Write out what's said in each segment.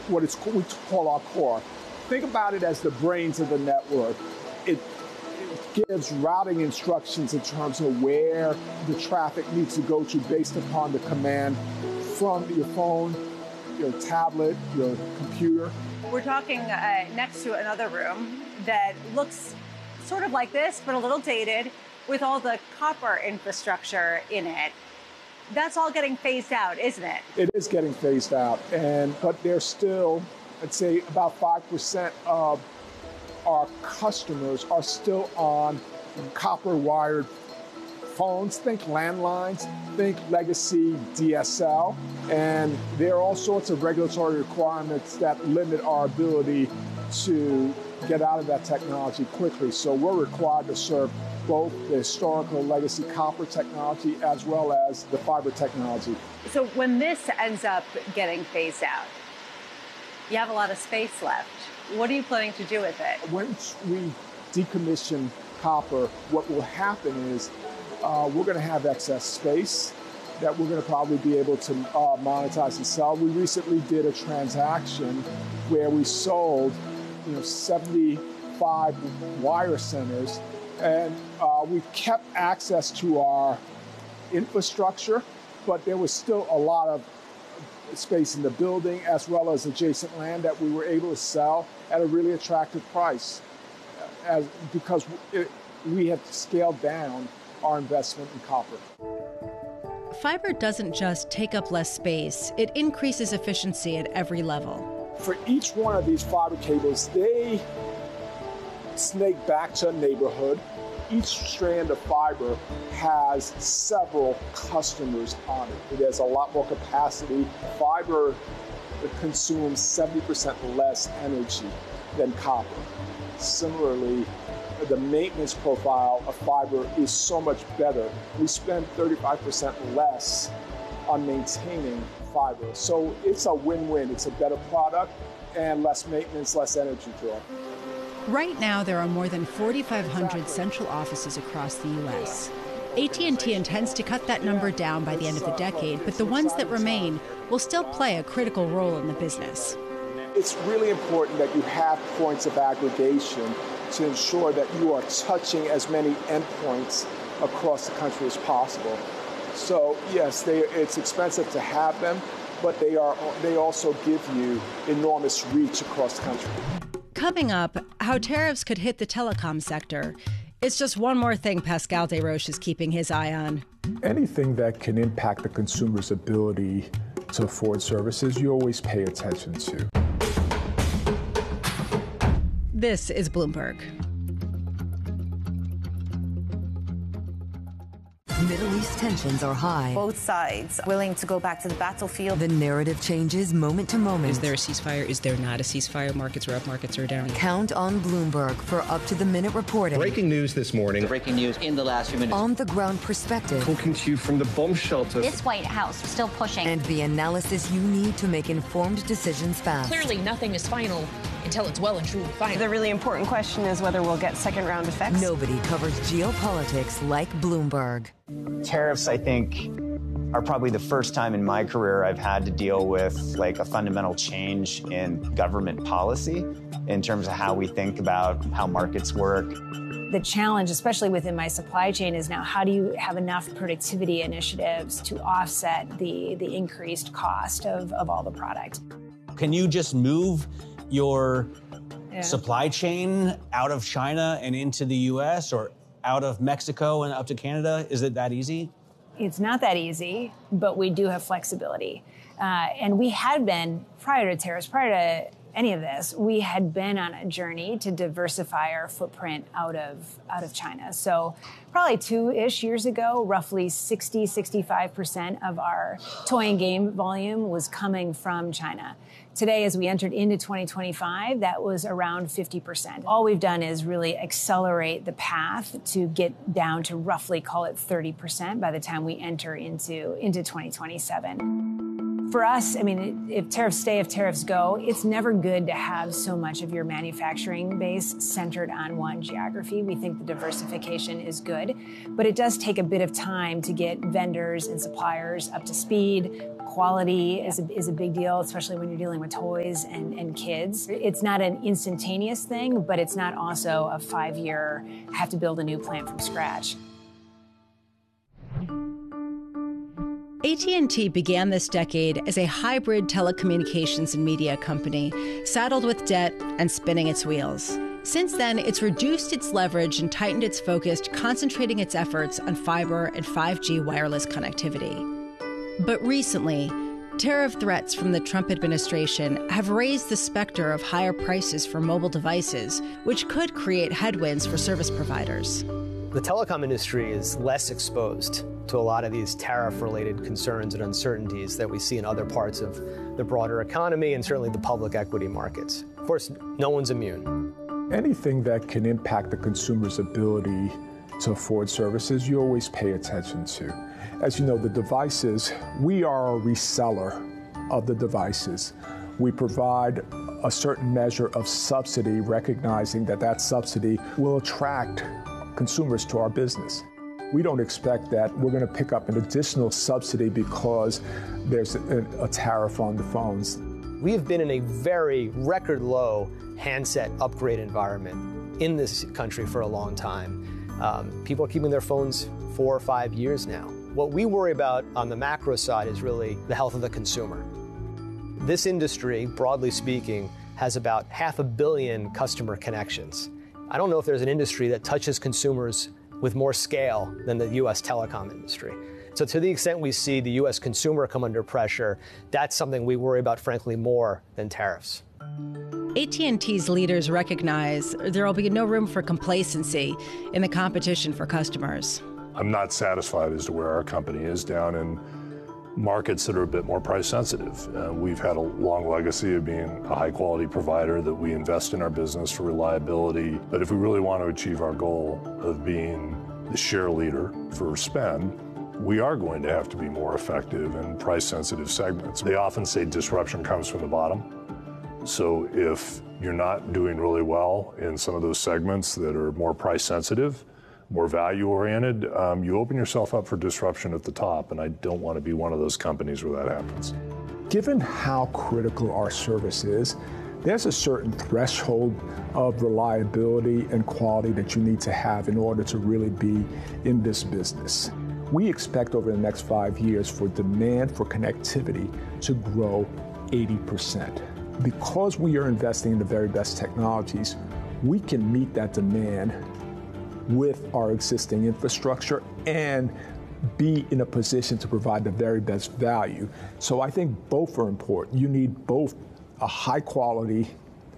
we call our core. Think about it as the brains of the network. It gives routing instructions in terms of where the traffic needs to go to based upon the command from your phone, your tablet, your computer. We're talking next to another room that looks sort of like this, but a little dated, with all the copper infrastructure in it. That's all getting phased out, isn't it? It is getting phased out, but there's still, I'd say, about 5% of our customers are still on copper-wired phones. Think landlines, think legacy DSL, and there are all sorts of regulatory requirements that limit our ability to get out of that technology quickly. So we're required to serve both the historical legacy copper technology as well as the fiber technology. So when this ends up getting phased out, you have a lot of space left. What are you planning to do with it? Once we decommission copper, what will happen is we're going to have excess space that we're going to probably be able to monetize and sell. We recently did a transaction where we sold 75 wire centers, and we kept access to our infrastructure, but there was still a lot of space in the building as well as adjacent land that we were able to sell at a really attractive price because we had scaled down our investment in copper. Fiber doesn't just take up less space, it increases efficiency at every level. For each one of these fiber cables, they snake back to a neighborhood. Each strand of fiber has several customers on it. It has a lot more capacity. Fiber consumes 70% less energy than copper. Similarly, the maintenance profile of fiber is so much better. We spend 35% less on maintaining fiber. So it's a win-win. It's a better product and less maintenance, less energy draw. Right now, there are more than 4,500 central offices across the U.S. AT&T intends to cut that number down by the end of the decade, but the ones that remain will still play a critical role in the business. It's really important that you have points of aggregation to ensure that you are touching as many endpoints across the country as possible. So yes, it's expensive to have them, but they also give you enormous reach across the country. Coming up, how tariffs could hit the telecom sector. It's just one more thing Pascal Desroches is keeping his eye on. Anything that can impact the consumer's ability to afford services, you always pay attention to. This is Bloomberg. Middle East tensions are high. Both sides willing to go back to the battlefield. The narrative changes moment to moment. Is there a ceasefire? Is there not a ceasefire? Markets are up, markets are down. Count on Bloomberg for up-to-the-minute reporting. Breaking news this morning. Breaking news in the last few minutes. On-the-ground perspective. Talking to you from the bomb shelter. This White House still pushing. And the analysis you need to make informed decisions fast. Clearly, nothing is final until it's well and truly final. The really important question is whether we'll get second-round effects. Nobody covers geopolitics like Bloomberg. Tariffs, I think, are probably the first time in my career I've had to deal with like a fundamental change in government policy in terms of how we think about how markets work. The challenge, especially within my supply chain, is now how do you have enough productivity initiatives to offset the increased cost of all the product? Can you just move your supply chain out of China and into the U.S. or out of Mexico and up to Canada? Is it that easy? It's not that easy, but we do have flexibility. And we had been, prior to tariffs, prior to any of this, we had been on a journey to diversify our footprint out of China. So probably 2-ish years ago, roughly 65% of our toy and game volume was coming from China. Today, as we entered into 2025, that was around 50%. All we've done is really accelerate the path to get down to roughly, call it 30% by the time we enter into 2027. For us, I mean, if tariffs stay, if tariffs go, it's never good to have so much of your manufacturing base centered on one geography. We think the diversification is good, but it does take a bit of time to get vendors and suppliers up to speed, Quality is a big deal, especially when you're dealing with toys and kids. It's not an instantaneous thing, but it's not also a 5-year, have to build a new plant from scratch. AT&T began this decade as a hybrid telecommunications and media company, saddled with debt and spinning its wheels. Since then, it's reduced its leverage and tightened its focus, concentrating its efforts on fiber and 5G wireless connectivity. But recently, tariff threats from the Trump administration have raised the specter of higher prices for mobile devices, which could create headwinds for service providers. The telecom industry is less exposed to a lot of these tariff-related concerns and uncertainties that we see in other parts of the broader economy and certainly the public equity markets. Of course, no one's immune. Anything that can impact the consumer's ability to afford services, you always pay attention to. As you know, the devices, we are a reseller of the devices. We provide a certain measure of subsidy, recognizing that that subsidy will attract consumers to our business. We don't expect that we're going to pick up an additional subsidy because there's a tariff on the phones. We have been in a very record low handset upgrade environment in this country for a long time. People are keeping their phones 4 or 5 years now. What we worry about on the macro side is really the health of the consumer. This industry, broadly speaking, has about 500 million customer connections. I don't know if there's an industry that touches consumers with more scale than the U.S. telecom industry. So to the extent we see the U.S. consumer come under pressure, that's something we worry about, frankly, more than tariffs. AT&T's leaders recognize there will be no room for complacency in the competition for customers. I'm not satisfied as to where our company is down in markets that are a bit more price sensitive. We've had a long legacy of being a high quality provider, that we invest in our business for reliability. But if we really want to achieve our goal of being the share leader for spend, we are going to have to be more effective in price sensitive segments. They often say disruption comes from the bottom. So if you're not doing really well in some of those segments that are more price sensitive, more value-oriented, you open yourself up for disruption at the top, and I don't want to be one of those companies where that happens. Given how critical our service is, there's a certain threshold of reliability and quality that you need to have in order to really be in this business. We expect over the next 5 years for demand for connectivity to grow 80%. Because we are investing in the very best technologies, we can meet that demand with our existing infrastructure and be in a position to provide the very best value. So I think both are important. You need both a high quality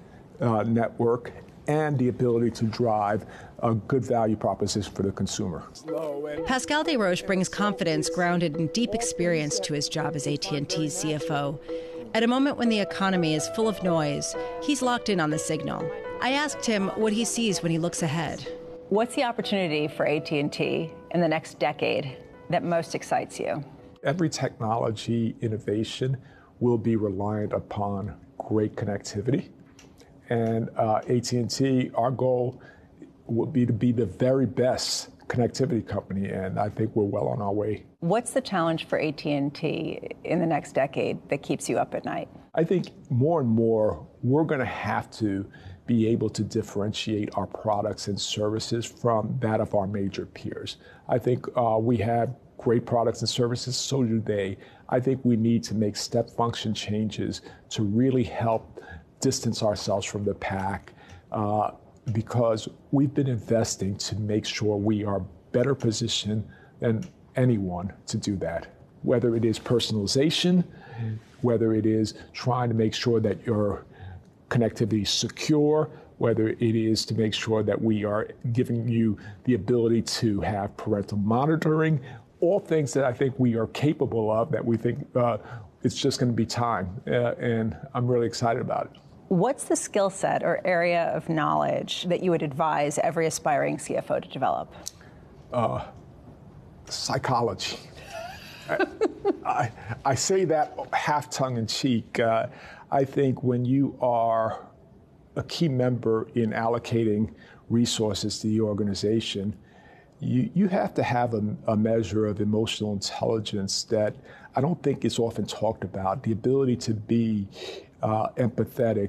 network and the ability to drive a good value proposition for the consumer. Pascal Desroches brings confidence grounded in deep experience to his job as AT&T's CFO. At a moment when the economy is full of noise, he's locked in on the signal. I asked him what he sees when he looks ahead. What's the opportunity for AT&T in the next decade that most excites you? Every technology innovation will be reliant upon great connectivity. And AT&T, our goal would be to be the very best connectivity company, and I think we're well on our way. What's the challenge for AT&T in the next decade that keeps you up at night? I think more and more we're going to have to be able to differentiate our products and services from that of our major peers. I think we have great products and services, so do they. I think we need to make step function changes to really help distance ourselves from the pack, because we've been investing to make sure we are better positioned than anyone to do that. Whether it is personalization, whether it is trying to make sure that your connectivity is secure, whether it is to make sure that we are giving you the ability to have parental monitoring, all things that I think we are capable of, that we think it's just going to be time. And I'm really excited about it. What's the skill set or area of knowledge that you would advise every aspiring CFO to develop? Psychology. I say that half tongue in cheek. I think when you are a key member in allocating resources to the organization, you have to have a measure of emotional intelligence that I don't think is often talked about, the ability to be empathetic